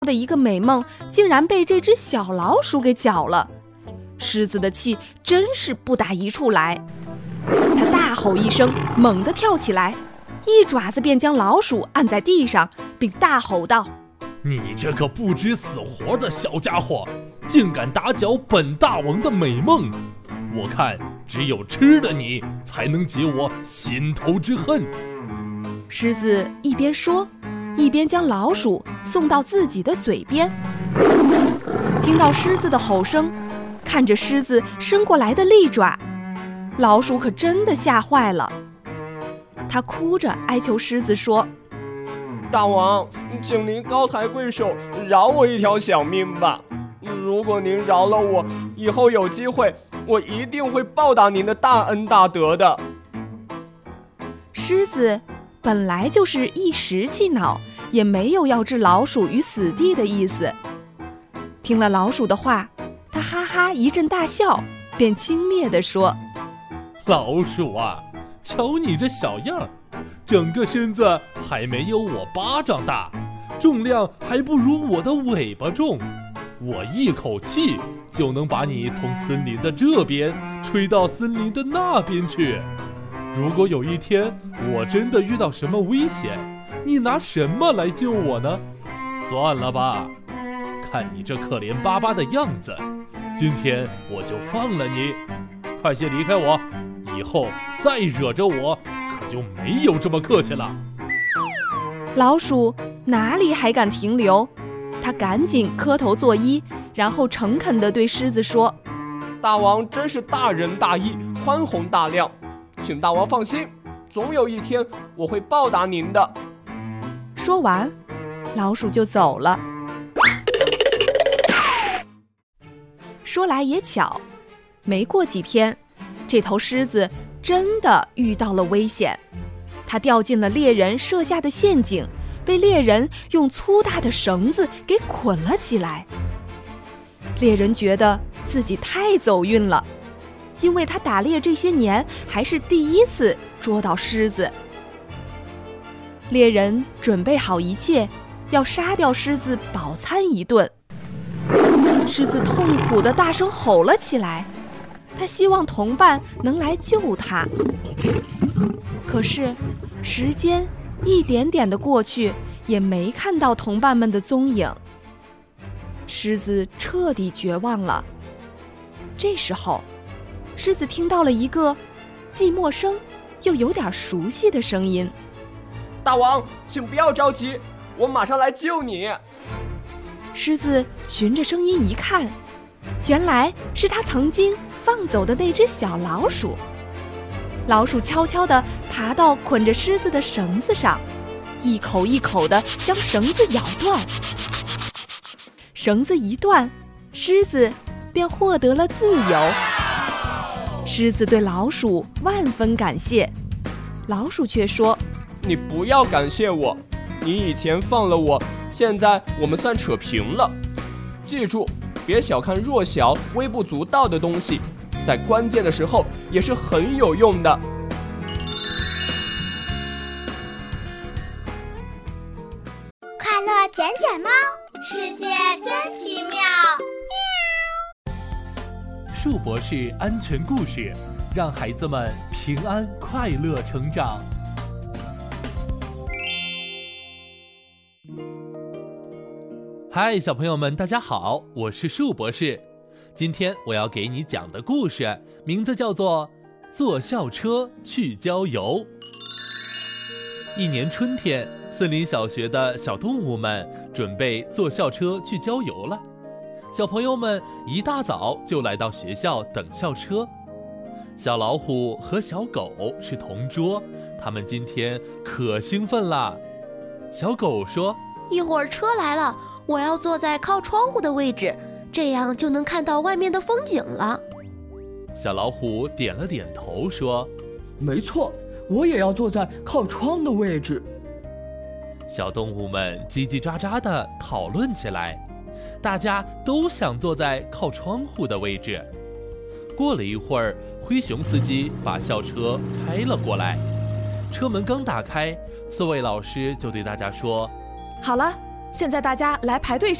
的一个美梦竟然被这只小老鼠给搅了。狮子的气真是不打一处来，他大吼一声，猛地跳起来，一爪子便将老鼠按在地上，并大吼道： 你这个不知死活的小家伙，竟敢打搅本大王的美梦！我看只有吃了你，才能解我心头之恨。 狮子一边说，一边将老鼠送到自己的嘴边。听到狮子的吼声，看着狮子伸过来的利爪，老鼠可真的吓坏了。他哭着哀求狮子说： 大王，请您高抬贵手，饶我一条小命吧。如果您饶了我，以后有机会，我一定会报答您的大恩大德的。 狮子本来就是一时气恼，也没有要置老鼠于死地的意思。听了老鼠的话，他哈哈一阵大笑，便轻蔑地说： 老鼠啊，瞧你这小样，整个身子还没有我巴掌大，重量还不如我的尾巴重，我一口气就能把你从森林的这边吹到森林的那边去。如果有一天我真的遇到什么危险，你拿什么来救我呢？算了吧，看你这可怜巴巴的样子，今天我就放了你，快些离开我，以后再惹着我，可就没有这么客气了。 老鼠哪里还敢停留？他赶紧磕头作揖，然后诚恳地对狮子说： 大王真是大仁大义，宽宏大量，请大王放心，总有一天我会报答您的。 说完，老鼠就走了。说来也巧，没过几天，这头狮子真的遇到了危险，它掉进了猎人设下的陷阱，被猎人用粗大的绳子给捆了起来。猎人觉得自己太走运了，因为他打猎这些年还是第一次捉到狮子。猎人准备好一切，要杀掉狮子饱餐一顿。狮子痛苦地大声吼了起来，他希望同伴能来救他。可是时间一点点地过去，也没看到同伴们的踪影。狮子彻底绝望了。这时候，狮子听到了一个既陌生又有点熟悉的声音： 大王，请不要着急，我马上来救你。 狮子循着声音一看，原来是他曾经放走的那只小老鼠。老鼠悄悄地爬到捆着狮子的绳子上，一口一口地将绳子咬断。绳子一断，狮子便获得了自由。狮子对老鼠万分感谢，老鼠却说： 你不要感谢我，你以前放了我，现在我们算扯平了。记住，别小看弱小微不足道的东西，在关键的时候也是很有用的。 快乐捡捡猫，世界真奇妙。 树博士安全故事，让孩子们平安快乐成长。嗨，小朋友们，大家好，我是树博士。今天我要给你讲的故事名字叫做《坐校车去郊游》。一年春天，森林小学的小动物们准备坐校车去郊游了。小朋友们一大早就来到学校等校车。小老虎和小狗是同桌，他们今天可兴奋啦。小狗说： 一会儿车来了，我要坐在靠窗户的位置，这样就能看到外面的风景了。 小老虎点了点头说： 没错，我也要坐在靠窗的位置。 小动物们叽叽喳喳地讨论起来，大家都想坐在靠窗户的位置。过了一会儿，灰熊司机把校车开了过来，车门刚打开，刺猬老师就对大家说： 好了， 现在大家来排队